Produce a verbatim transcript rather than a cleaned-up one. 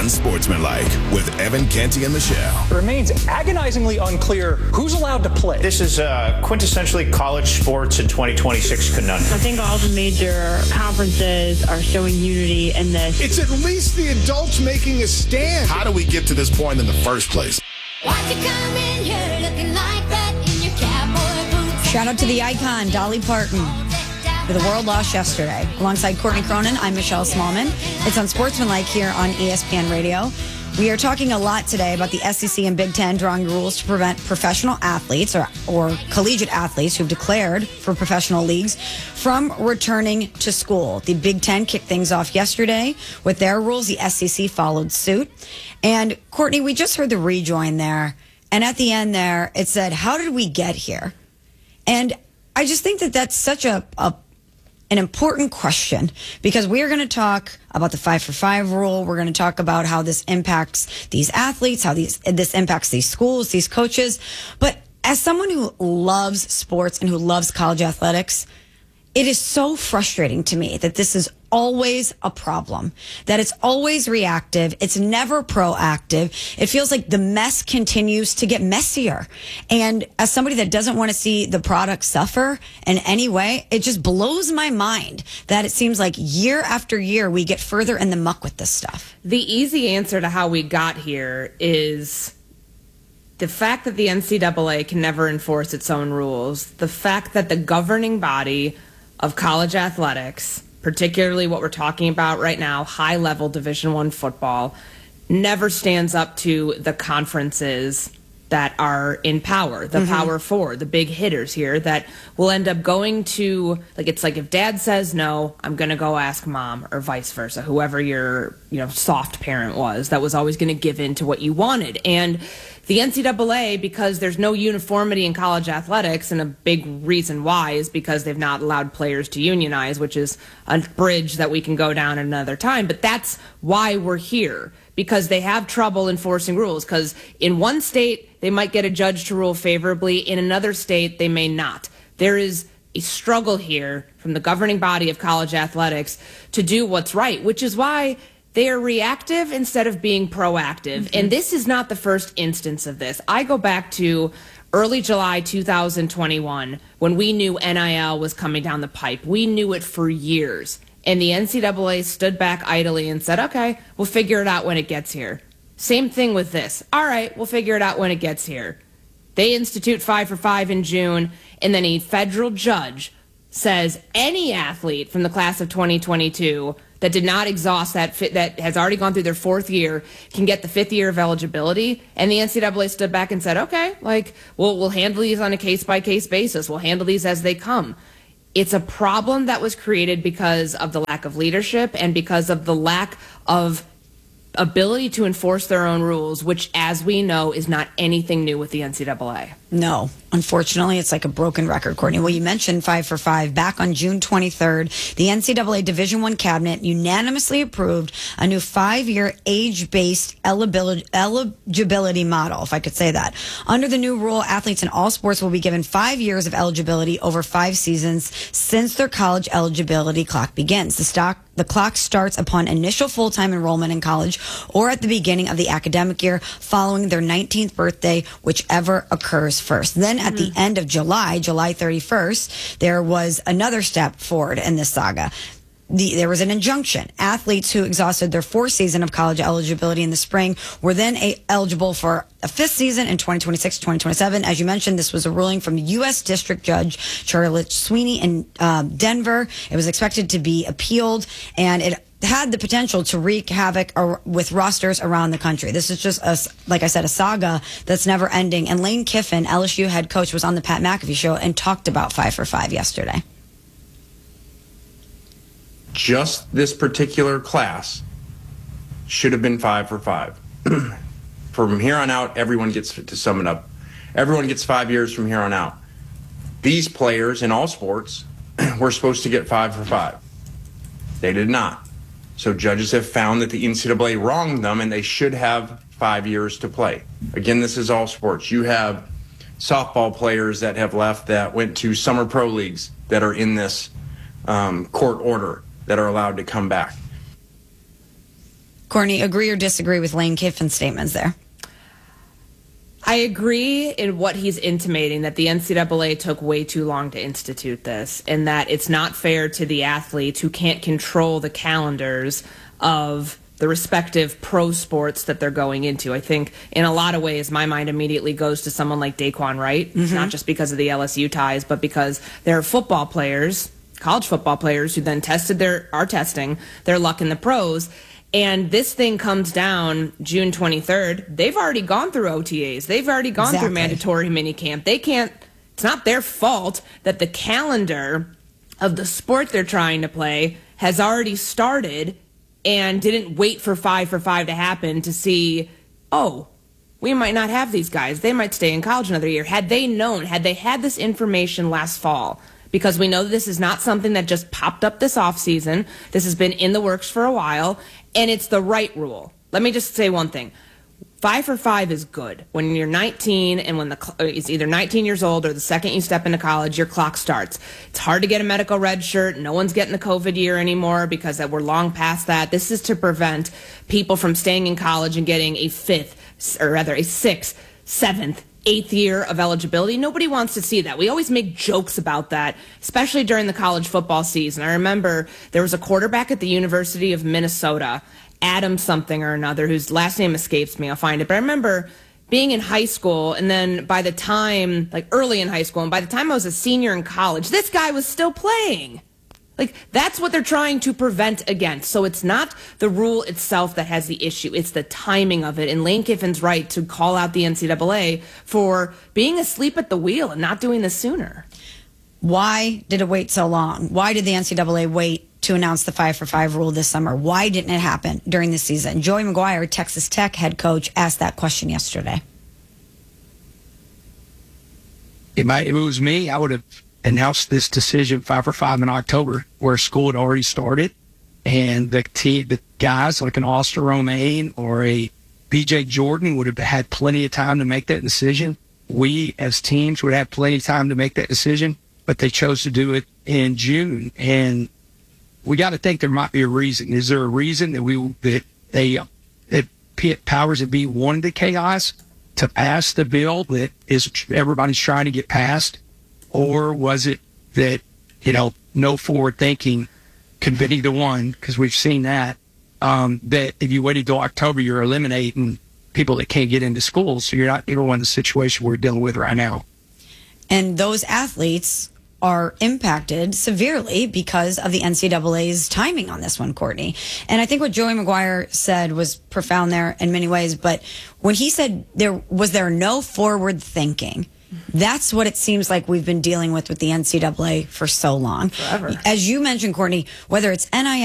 Unsportsmanlike with Evan Canty and Michelle. It remains agonizingly unclear who's allowed to play. This is uh, quintessentially college sports in twenty twenty-six conundrum. I think all the major conferences are showing unity in this. It's at least the adults making a stand. How do we get to this point in the first place? Why'd you come in here looking like that in your cowboy boots? Shout out to the icon, Dolly Parton. The world lost yesterday. Alongside Courtney Cronin, I'm Michelle Smallman. It's Unsportsmanlike here on E S P N Radio. We are talking a lot today about the S E C and Big Ten drawing rules to prevent professional athletes or, or collegiate athletes who've declared for professional leagues from returning to school. The Big Ten kicked things off yesterday with their rules. The S E C followed suit. And Courtney, we just heard the rejoin there. And at the end there, it said, how did we get here? And I just think that that's such a, a an important question, because we are going to talk about the five for five rule. We're going to talk about how this impacts these athletes, how these this impacts these schools, these coaches. But as someone who loves sports and who loves college athletics, it is so frustrating to me that this is always a problem, that it's always reactive. It's never proactive. It feels like the mess continues to get messier. And as somebody that doesn't want to see the product suffer in any way, it just blows my mind that it seems like year after year we get further in the muck with this stuff. The easy answer to how we got here is the fact that the N C double A can never enforce its own rules, the fact that the governing body of college athletics, particularly what we're talking about right now, high-level Division I football, never stands up to the conferences that are in power, the mm-hmm. Power Four, the big hitters here that will end up going to, like, it's like if dad says no, I'm going to go ask mom, or vice versa, whoever your, you know, soft parent was that was always going to give in to what you wanted. And the N C double A, because there's no uniformity in college athletics, and a big reason why is because they've not allowed players to unionize, which is a bridge that we can go down another time. But that's why we're here, because they have trouble enforcing rules. Because in one state, they might get a judge to rule favorably. In another state, they may not. There is a struggle here from the governing body of college athletics to do what's right, which is why they are reactive instead of being proactive. Mm-hmm. And this is not the first instance of this. I go back to early July two thousand twenty-one when we knew N I L was coming down the pipe. We knew it for years. And the N C double A stood back idly and said, okay, we'll figure it out when it gets here. Same thing with this. All right, we'll figure it out when it gets here. They institute five for five in June, and then a federal judge says any athlete from the class of twenty twenty-two that did not exhaust that fit, that has already gone through their fourth year, can get the fifth year of eligibility. And the N C double A stood back and said, okay, like, we'll, we'll handle these on a case-by-case basis. We'll handle these as they come. It's a problem that was created because of the lack of leadership and because of the lack of ability to enforce their own rules, which, as we know, is not anything new with the N C double A. No, unfortunately, it's like a broken record, Courtney. Well, you mentioned five for five. Back on June twenty-third, the N C double A Division I cabinet unanimously approved a new five-year age-based eligibility model, if I could say that. Under the new rule, athletes in all sports will be given five years of eligibility over five seasons since their college eligibility clock begins. The stock The clock starts upon initial full-time enrollment in college or at the beginning of the academic year following their nineteenth birthday, whichever occurs first. Then at mm-hmm. the end of July, July thirty-first, there was another step forward in this saga. The, there was an injunction. Athletes who exhausted their fourth season of college eligibility in the spring were then a, eligible for a fifth season in twenty twenty-six to twenty twenty-seven. As you mentioned, this was a ruling from U S District Judge Charlotte Sweeney in uh, Denver. It was expected to be appealed, and it had the potential to wreak havoc ar- with rosters around the country. This is just, a, like I said, a saga that's never ending. And Lane Kiffin, L S U head coach, was on the Pat McAfee show and talked about five for five yesterday. Just this particular class should have been five for five. From here on out, everyone gets, to sum it up, everyone gets five years from here on out. These players in all sports were supposed to get five for five. They did not. So judges have found that the N C double A wronged them, and they should have five years to play. Again, this is all sports. You have softball players that have left that went to summer pro leagues that are in this um, court order that are allowed to come back. Courtney, agree or disagree with Lane Kiffin's statements there? I agree in what he's intimating, that the N C double A took way too long to institute this, and that it's not fair to the athletes who can't control the calendars of the respective pro sports that they're going into. I think in a lot of ways, my mind immediately goes to someone like Daquan Wright, mm-hmm. not just because of the L S U ties, but because there are football players, college football players, who then tested their, are testing their luck in the pros. And this thing comes down June twenty-third. They've already gone through O T As. They've already gone exactly. through mandatory minicamp. They can't, it's not their fault that the calendar of the sport they're trying to play has already started and didn't wait for five for five to happen to see, oh, we might not have these guys. They might stay in college another year. Had they known, had they had this information last fall, because we know this is not something that just popped up this offseason. This has been in the works for a while, and it's the right rule. Let me just say one thing. Five for five is good. When you're nineteen and when the it's either nineteen years old or the second you step into college, your clock starts. It's hard to get a medical red shirt. No one's getting the COVID year anymore because we're long past that. This is to prevent people from staying in college and getting a fifth, or rather a sixth, seventh, eighth year of eligibility. Nobody wants to see that. We always make jokes about that, especially during the college football season. I remember there was a quarterback at the University of Minnesota, Adam something or another, whose last name escapes me. I'll find it. But I remember being in high school, and then by the time, like early in high school, and by the time I was a senior in college, this guy was still playing. Like, that's what they're trying to prevent against. So it's not the rule itself that has the issue. It's the timing of it. And Lane Kiffin's right to call out the N C double A for being asleep at the wheel and not doing this sooner. Why did it wait so long? Why did the N C double A wait to announce the five for five rule this summer? Why didn't it happen during the season? Joey McGuire, Texas Tech head coach, asked that question yesterday. If, I, if it was me, I would have announced this decision five for five in October, where school had already started, and the team, the guys like an Austin Romaine or a B J Jordan would have had plenty of time to make that decision. We as teams would have plenty of time to make that decision, but they chose to do it in June. And we got to think there might be a reason. Is there a reason that we that they that Pitt powers that be wanted the chaos to pass the bill that is everybody's trying to get passed? Or was it that, you know, no forward thinking convincing to one, because we've seen that, um, that if you waited till October, you're eliminating people that can't get into school. So you're not even in the situation we're dealing with right now. And those athletes are impacted severely because of the N C double A's timing on this one, Courtney. And I think what Joey McGuire said was profound there in many ways. But when he said there was there no forward thinking, that's what it seems like we've been dealing with with the N C double A for so long. Forever. As you mentioned, Courtney, whether it's N I L